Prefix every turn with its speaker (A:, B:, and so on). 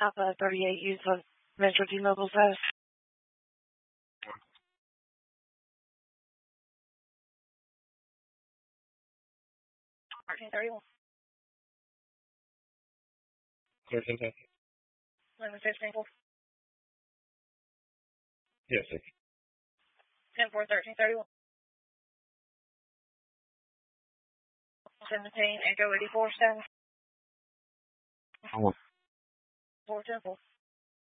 A: Alpha 38, use of Metro T-Mobile service. 1331.
B: 1310.
A: 1115.
B: Yes, sir.
A: 10-4, 1331. 17, Echo 84, 7. 410.